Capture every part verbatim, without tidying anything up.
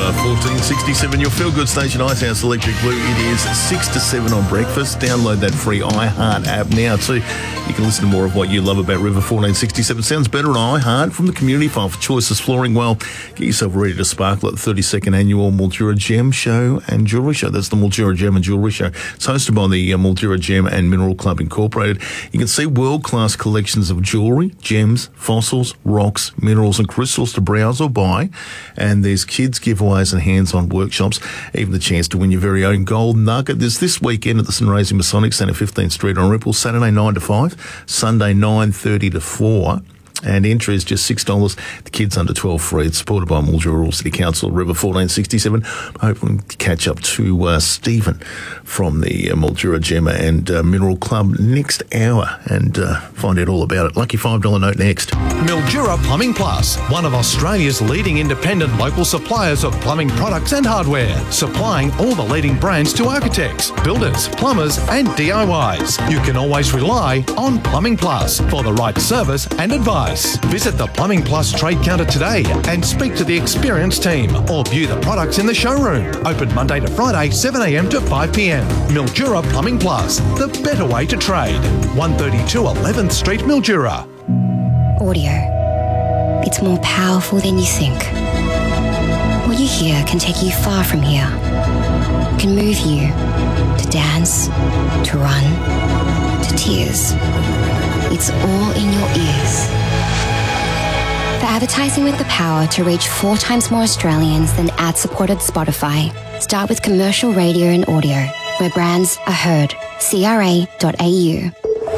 uh, fourteen sixty-seven, your feel-good station, Icehouse Electric Blue. It is six to seven on breakfast. Download that free iHeart app now too. You can listen to more of what you love about River fourteen sixty-seven. Sounds better on iHeart from the community file for Choices Flooring. Well, get yourself ready to sparkle at the thirty-second annual Mildura Gem Show and Jewellery Show. That's the Mildura Gem and Jewellery Show. It's hosted by the uh, Mildura Gem and Mineral Club Incorporated. You can see world-class collections of jewellery, gems, fossils, rocks, minerals and crystals to browse or buy. And there's kids giveaways and hands-on workshops, even the chance to win your very own gold nugget. There's this weekend at the St Raising Masonic Centre, fifteenth Street on Ripple, Saturday nine to five, Sunday nine thirty to four. And entry is just six dollars. The kids under twelve free. It's supported by Mildura Rural City Council, River fourteen sixty-seven. Hoping to catch up to uh, Stephen from the uh, Mildura Gemma and uh, Mineral Club next hour and uh, find out all about it. Lucky five dollar note next. Mildura Plumbing Plus, one of Australia's leading independent local suppliers of plumbing products and hardware, supplying all the leading brands to architects, builders, plumbers and D I Ys. You can always rely on Plumbing Plus for the right service and advice. Visit the Plumbing Plus trade counter today and speak to the experienced team or view the products in the showroom. Open Monday to Friday, seven a m to five p m. Mildura Plumbing Plus, the better way to trade. one thirty-two eleventh Street, Mildura. Audio. It's more powerful than you think. What you hear can take you far from here. It can move you to dance, to run, to tears. It's all in your ears. For advertising with the power to reach four times more Australians than ad-supported Spotify, start with commercial radio and audio, where brands are heard. C R A dot A U.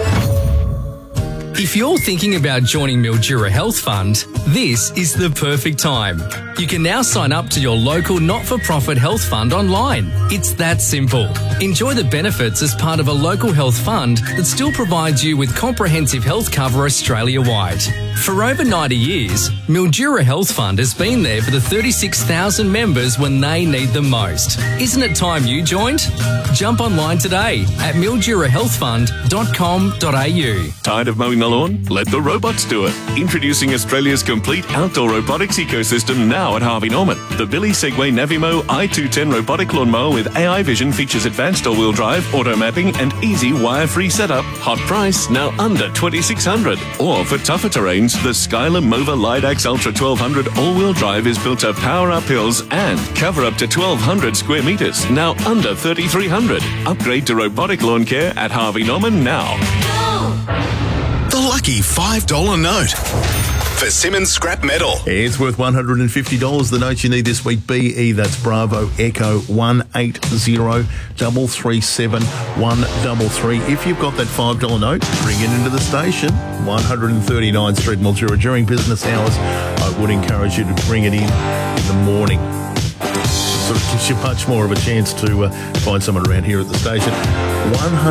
If you're thinking about joining Mildura Health Fund, this is the perfect time. You can now sign up to your local not-for-profit health fund online. It's that simple. Enjoy the benefits as part of a local health fund that still provides you with comprehensive health cover Australia-wide. For over ninety years, Mildura Health Fund has been there for the thirty-six thousand members when they need them most. Isn't it time you joined? Jump online today at mildura health fund dot com dot a u. Tired of mowing the lawn? Let the robots do it. Introducing Australia's complete outdoor robotics ecosystem now at Harvey Norman. The Billy Segway Navimo i two ten robotic lawnmower with A I vision features advanced all-wheel drive, auto mapping and easy wire-free setup. Hot price, now under twenty-six hundred dollars. Or for tougher terrains, the Skylar Mova Lidax Ultra twelve hundred all-wheel drive is built to power up hills and cover up to twelve hundred square metres, now under thirty-three hundred dollars. Upgrade to robotic lawn care at Harvey Norman now. The lucky five dollar note for Simmons Scrap Metal. It's worth one hundred fifty dollars. The note you need this week, B E, that's Bravo Echo one eight zero three three seven one three three. If you've got that five dollar note, bring it into the station, one thirty-ninth Street, Mildura. During business hours, I would encourage you to bring it in in the morning. Sort of gives you much more of a chance to uh, find someone around here at the station. one